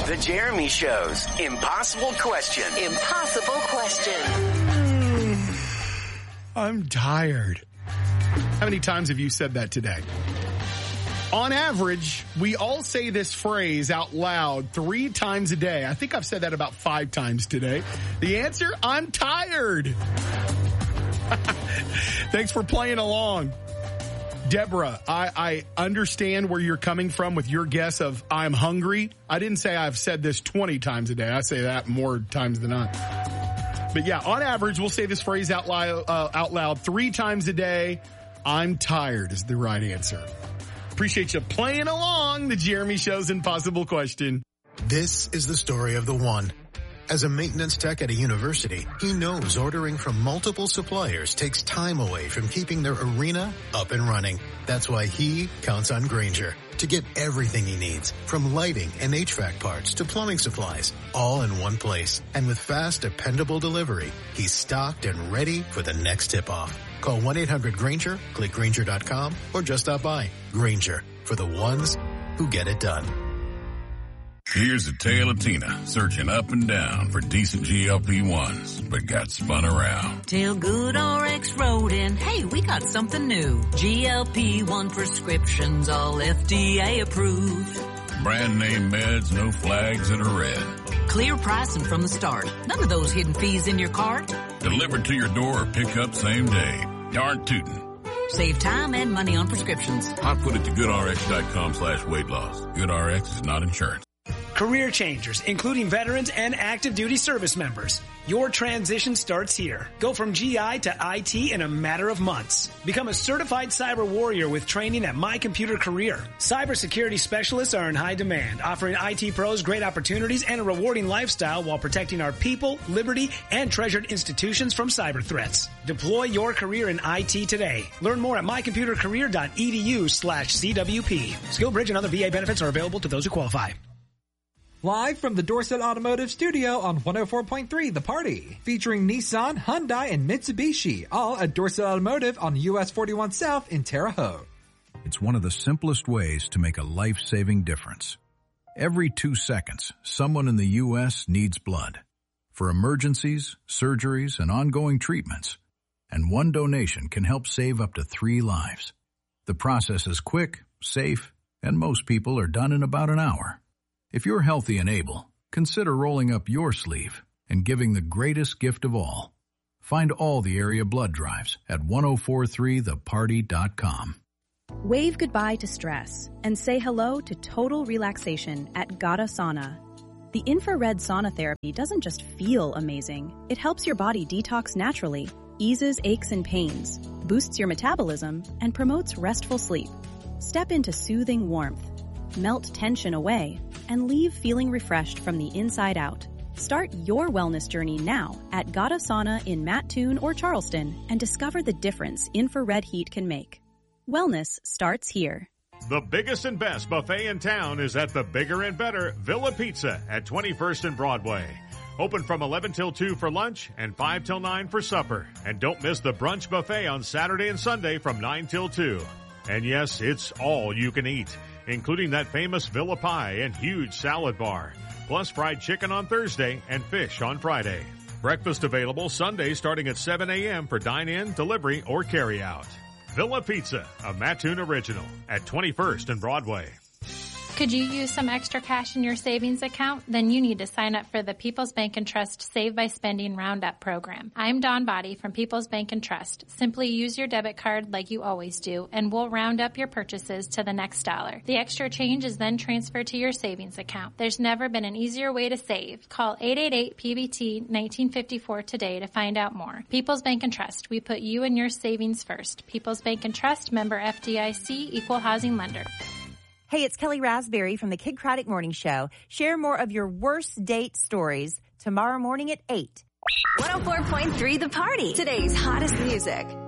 The Jeremy Show's Impossible Question. Impossible Question. I'm tired. How many times have you said that today? On average, we all say this phrase out loud 3 times a day. I think I've said that about 5 times today. The answer, I'm tired. Thanks for playing along. Deborah, I understand where you're coming from with your guess of I'm hungry. I didn't say I've said this 20 times a day. I say that more times than not. But yeah, on average, we'll say this phrase out loud 3 times a day. I'm tired is the right answer. Appreciate you playing along. The Jeremy Show's Impossible Question. This is the story of the one. As a maintenance tech at a university, he knows ordering from multiple suppliers takes time away from keeping their arena up and running. That's why he counts on Grainger to get everything he needs, from lighting and HVAC parts to plumbing supplies, all in one place. And with fast, dependable delivery, he's stocked and ready for the next tip-off. Call 1-800-GRAINGER, click Grainger.com, or just stop by. Grainger, for the ones who get it done. Here's a tale of Tina searching up and down for decent GLP-1s, but got spun around. Till GoodRx wrote in, hey, we got something new. GLP-1 prescriptions, all FDA approved. Brand name meds, no flags that are red. Clear pricing from the start. None of those hidden fees in your cart. Delivered to your door or pick up same day. Darn tootin'. Save time and money on prescriptions. I put it to GoodRx.com/weight loss. GoodRx is not insurance. Career changers, including veterans and active duty service members. Your transition starts here. Go from GI to IT in a matter of months. Become a certified cyber warrior with training at My Computer Career. Cybersecurity specialists are in high demand, offering IT pros great opportunities and a rewarding lifestyle while protecting our people, liberty, and treasured institutions from cyber threats. Deploy your career in IT today. Learn more at mycomputercareer.edu/CWP. SkillBridge and other VA benefits are available to those who qualify. Live from the Dorset Automotive Studio on 104.3 The Party. Featuring Nissan, Hyundai, and Mitsubishi. All at Dorset Automotive on US 41 South in Terre Haute. It's one of the simplest ways to make a life-saving difference. Every 2 seconds, someone in the U.S. needs blood. For emergencies, surgeries, and ongoing treatments. And one donation can help save up to 3 lives. The process is quick, safe, and most people are done in about an hour. If you're healthy and able, consider rolling up your sleeve and giving the greatest gift of all. Find all the area blood drives at 1043theparty.com. Wave goodbye to stress and say hello to total relaxation at Gata Sauna. The infrared sauna therapy doesn't just feel amazing. It helps your body detox naturally, eases aches and pains, boosts your metabolism, and promotes restful sleep. Step into soothing warmth. Melt tension away, and leave feeling refreshed from the inside out. Start your wellness journey now at Gata Sauna in Mattoon or Charleston and discover the difference infrared heat can make. Wellness starts here. The biggest and best buffet in town is at the bigger and better Villa Pizza at 21st and Broadway. Open from 11 till 2 for lunch and 5 till 9 for supper. And don't miss the brunch buffet on Saturday and Sunday from 9 till 2. And yes, it's all you can eat, including that famous Villa pie and huge salad bar, plus fried chicken on Thursday and fish on Friday. Breakfast available Sunday starting at 7 a.m. for dine-in, delivery, or carry-out. Villa Pizza, a Mattoon original, at 21st and Broadway. Could you use some extra cash in your savings account? Then you need to sign up for the People's Bank and Trust Save by Spending Roundup program. I'm Dawn Body from People's Bank and Trust. Simply use your debit card like you always do, and we'll round up your purchases to the next dollar. The extra change is then transferred to your savings account. There's never been an easier way to save. Call 888-PBT-1954 today to find out more. People's Bank and Trust. We put you and your savings first. People's Bank and Trust, member FDIC, equal housing lender. Hey, it's Kelly Raspberry from the Kid Craddock Morning Show. Share more of your worst date stories tomorrow morning at 8. 104.3 The Party. Today's hottest music.